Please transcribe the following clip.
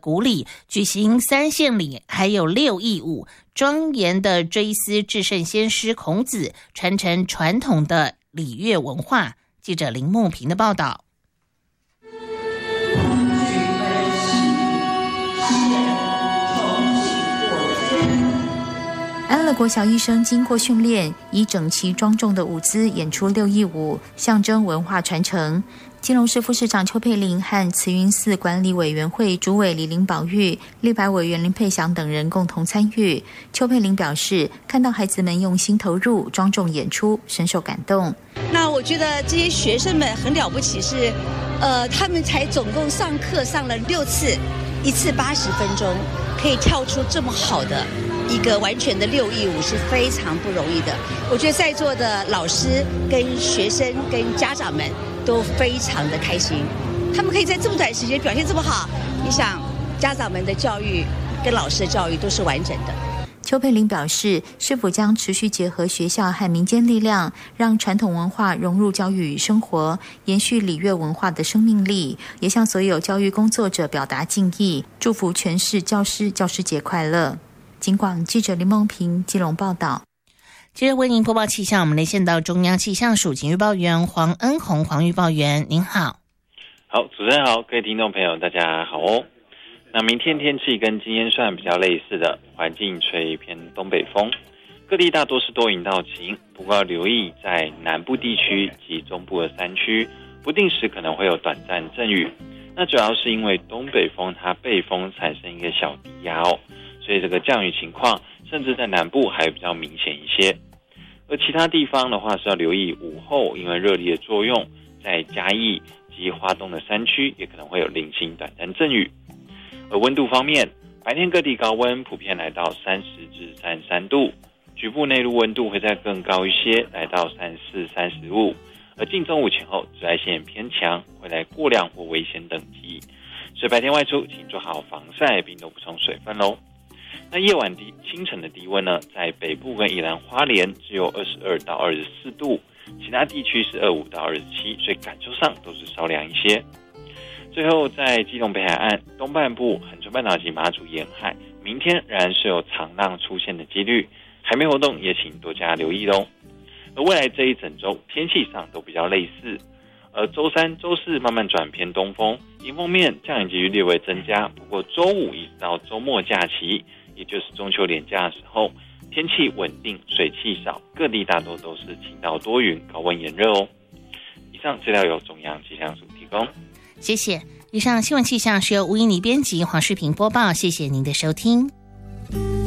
鼓里举行3献礼，还有6义舞，庄严的追思至圣先师孔子，传承传统的礼乐文化。记者林梦平的报道。 安乐国小医生经过训练，以整齐庄重的舞姿演出6义舞，象征文化传承。基隆市副市长邱佩玲和慈云寺管理委员会主委李林宝玉、立法委员林佩祥等人共同参与。邱佩玲表示，看到孩子们用心投入、庄重演出，深受感动。 那我觉得这些学生们很了不起，是他们才总共上课上了6次，1次80分钟，可以跳出这么好的一个完全的6义舞，是非常不容易的。我觉得在座的老师跟学生跟家长们都非常的开心，他们可以在这么短时间表现这么好，你想家长们的教育跟老师的教育都是完整的。 邱佩玲表示，市府将持续结合学校和民间力量，让传统文化融入教育与生活，延续礼乐文化的生命力，也向所有教育工作者表达敬意，祝福全市教师节快乐。警广记者林梦平基隆报道。 接着为您播报气象，我们连线到中央气象署警预报员黄恩宏，黄预报员您好。 好，主持人好，各位听众朋友大家好哦。那明天天气跟今天算比较类似的，环境吹偏东北风，各地大多是多云到晴，不过要留意在南部地区及中部的山区，不定时可能会有短暂阵雨。那主要是因为东北风它背风产生一个小低压哦，所以这个降雨情况甚至在南部还比较明显一些。而其他地方的话是要留意午后因为热力的作用，在嘉义及花东的山区也可能会有零星短暂阵雨。而温度方面，白天各地高温普遍来到30至33度，局部内陆温度会再更高一些，来到34、35。而近中午前后紫外线偏强，会来过量或危险等级，所以白天外出请做好防晒，并多补充水分咯。那夜晚清晨的低温呢，在北部跟宜兰花莲只有22到24度，其他地区是25到27，所以感受上都是稍凉一些。最后在基隆北海岸东半部、恒春半岛及马祖沿海，明天仍然是有长浪出现的几率，海面活动也请多加留意咯。而未来这一整周天气上都比较类似，而周3、周4慢慢转偏东风，迎风面降雨几率略微增加，不过周5一直到周末假期，也就是中秋连假的时候，天气稳定，水汽少，各地大多都是晴到多云，高温炎热哦。以上资料由中央气象署提供。 谢谢。以上新闻气象是由吴怡妮编辑，黄世平播报，谢谢您的收听。